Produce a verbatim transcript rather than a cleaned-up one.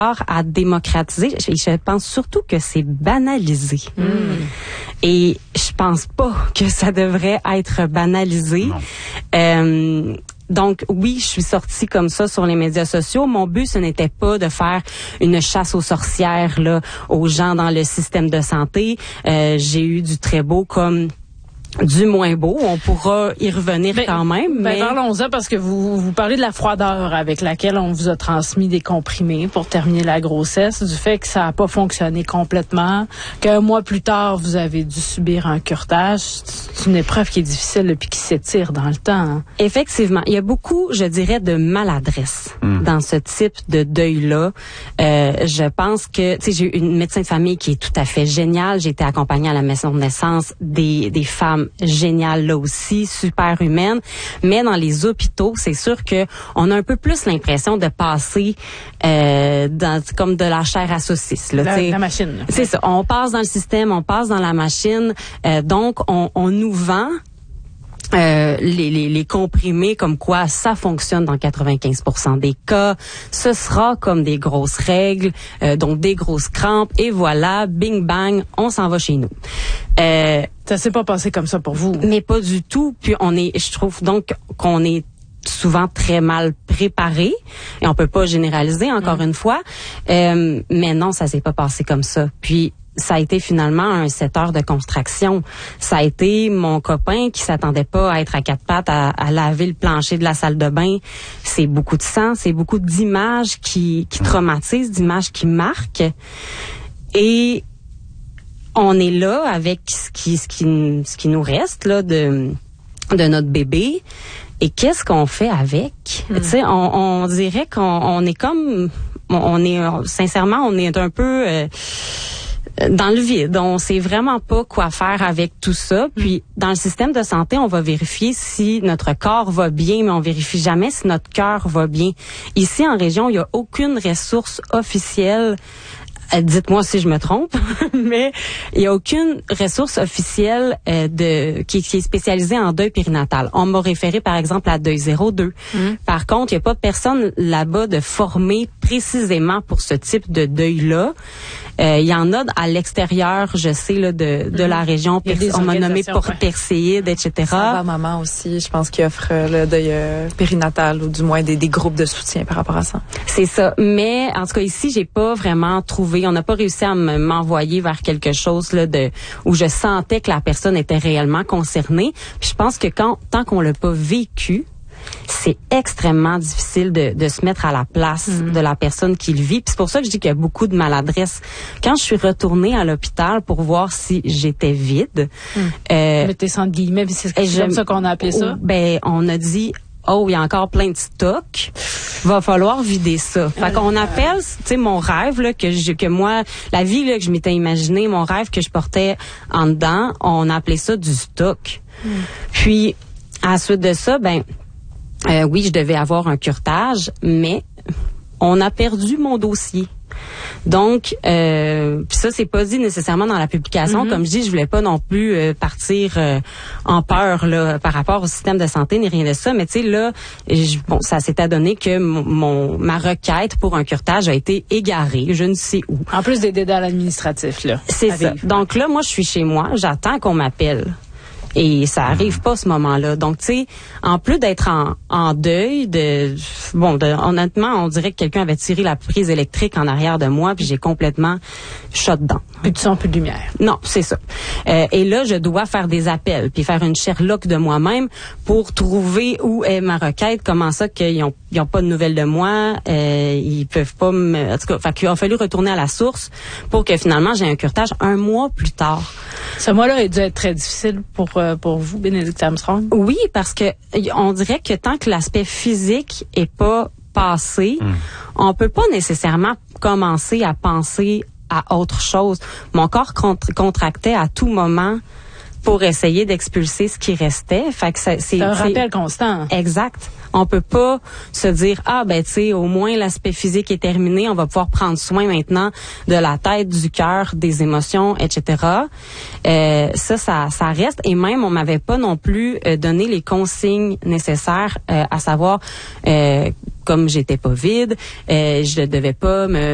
à démocratiser. Je, je pense surtout que c'est banalisé. Mm. Et je pense pas que ça devrait être banalisé. Euh, donc oui, je suis sortie comme ça sur les médias sociaux. Mon but, ce n'était pas de faire une chasse aux sorcières là, aux gens dans le système de santé. Euh, j'ai eu du très beau comme du moins beau, on pourra y revenir ben, quand même. Ben mais... parlons-en parce que vous vous parlez de la froideur avec laquelle on vous a transmis des comprimés pour terminer la grossesse, du fait que ça n'a pas fonctionné complètement, qu'un mois plus tard, vous avez dû subir un curetage. C'est une épreuve qui est difficile et puis qui s'étire dans le temps. Hein. Effectivement. Il y a beaucoup, je dirais, de maladresse mm. dans ce type de deuil-là. Euh, je pense que, tu sais, j'ai eu une médecin de famille qui est tout à fait géniale. J'ai été accompagnée à la maison de naissance des, des femmes géniale là aussi, super humaine, mais dans les hôpitaux, c'est sûr que on a un peu plus l'impression de passer euh, dans comme de la chair à saucisse là, la, la machine. Là. C'est ça, on passe dans le système, on passe dans la machine, euh, donc on, on nous vend Euh, les, les, les comprimés comme quoi ça fonctionne dans quatre-vingt-quinze pour cent des cas, ce sera comme des grosses règles, euh, donc des grosses crampes, et voilà, bing bang, on s'en va chez nous. Euh, ça s'est pas passé comme ça pour vous? Mais pas du tout, puis on est, je trouve donc qu'on est souvent très mal préparé, et on peut pas généraliser encore mmh. une fois, euh, mais non, ça s'est pas passé comme ça. Puis ça a été finalement un sept heures de contraction. Ça a été mon copain qui s'attendait pas à être à quatre pattes, à, à laver le plancher de la salle de bain. C'est beaucoup de sang, c'est beaucoup d'images qui, qui traumatisent, d'images qui marquent. Et on est là avec ce qui, ce qui, ce qui nous reste là de, de notre bébé. Et qu'est-ce qu'on fait avec? Mm. Tu sais, on, on dirait qu'on on est comme, on, on est, sincèrement, on est un peu euh, dans le vide. On sait vraiment pas quoi faire avec tout ça. Puis, dans le système de santé, on va vérifier si notre corps va bien, mais on vérifie jamais si notre cœur va bien. Ici, en région, il y a aucune ressource officielle. Dites-moi si je me trompe, mais il n'y a aucune ressource officielle euh, de qui, qui est spécialisée en deuil périnatal. On m'a référé, par exemple, à Deuil zéro deux. Mmh. Par contre, il n'y a pas de personne là-bas de formée précisément pour ce type de deuil-là. Euh, il y en a à l'extérieur, je sais, là, de, de mmh. la région. On m'a nommé pour ouais. Perséide, et cetera. Ça va, maman aussi, je pense qu'il offre le deuil euh, périnatal ou du moins des, des groupes de soutien par rapport à ça. C'est ça. Mais en tout cas, ici, j'ai pas vraiment trouvé, on n'a pas réussi à m'envoyer vers quelque chose là, de où je sentais que la personne était réellement concernée. Puis je pense que quand tant qu'on l'a pas vécu, c'est extrêmement difficile de, de se mettre à la place mmh. de la personne qui le vit. Puis c'est pour ça que je dis qu'il y a beaucoup de maladresse. Quand je suis retournée à l'hôpital pour voir si j'étais vide... Mmh. Euh, Mettez ça entre guillemets, c'est comme je, ça qu'on a appelé ça? Ben, on a dit... Oh, il y a encore plein de stock. Va falloir vider ça. Fait qu'on appelle, tu sais, mon rêve, là, que je, que moi, la vie, là, que je m'étais imaginé, mon rêve que je portais en dedans, on a appelé ça du stock. Mm. Puis, à la suite de ça, ben, euh, oui, je devais avoir un curetage, mais on a perdu mon dossier. Donc, euh, puis ça, c'est pas dit nécessairement dans la publication. Mm-hmm. Comme je dis, je voulais pas non plus euh, partir euh, en peur là par rapport au système de santé ni rien de ça. Mais tu sais là, je, bon, ça s'est adonné que mon, mon ma requête pour un curetage a été égarée, je ne sais où. En plus des dédales administratifs là. C'est ça. Donc là, moi, je suis chez moi, j'attends qu'on m'appelle. Et ça arrive pas ce moment-là. Donc, tu sais, en plus d'être en, en deuil, de bon, de, honnêtement, on dirait que quelqu'un avait tiré la prise électrique en arrière de moi, puis j'ai complètement shut down. Plus de son, plus de lumière. Non, c'est ça. Euh, et là, je dois faire des appels, puis faire une Sherlock de moi-même pour trouver où est ma requête. Comment ça qu'ils ont, ils ont pas de nouvelles de moi, euh, ils peuvent pas me... En tout cas, fait qu'il a fallu retourner à la source pour que finalement j'ai un curetage un mois plus tard. Ce mois-là a dû être très difficile pour pour vous, Bénédicte Armstrong? Oui, parce que on dirait que tant que l'aspect physique est pas passé, mm. on peut pas nécessairement commencer à penser à autre chose. Mon corps contra- contractait à tout moment pour essayer d'expulser ce qui restait. Fait que ça, c'est, c'est un rappel constant. Exact. On peut pas se dire ah ben tu sais au moins l'aspect physique est terminé, on va pouvoir prendre soin maintenant de la tête, du cœur, des émotions, et cetera. Euh, ça, ça, ça reste et même on m'avait pas non plus euh, donné les consignes nécessaires, euh, à savoir euh, comme j'étais pas vide, euh, je devais pas me